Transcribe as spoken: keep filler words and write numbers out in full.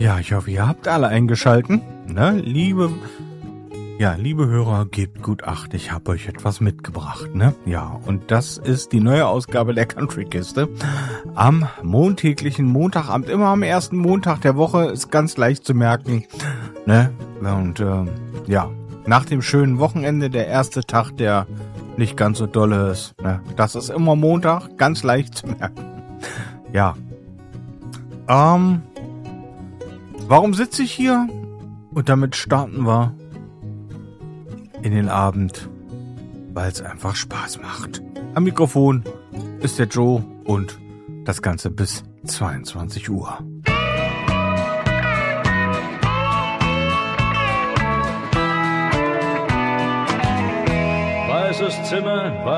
Ja, ich hoffe, ihr habt alle eingeschalten. Ne? Liebe, ja, liebe Hörer, gebt gut Acht, ich habe euch etwas mitgebracht. Ne? Ja, und das ist die neue Ausgabe der Country-Kiste. Am montäglichen Montagabend, immer am ersten Montag der Woche, ist ganz leicht zu merken. Ne? Und äh, ja, nach dem schönen Wochenende, der erste Tag, der nicht ganz so dolle ist. Ne? Das ist immer Montag, ganz leicht zu merken. Ja. Ähm... Warum sitze ich hier? Und damit starten wir in den Abend, weil es einfach Spaß macht. Am Mikrofon ist der Joe und das Ganze bis zweiundzwanzig Uhr. Weißes Zimmer,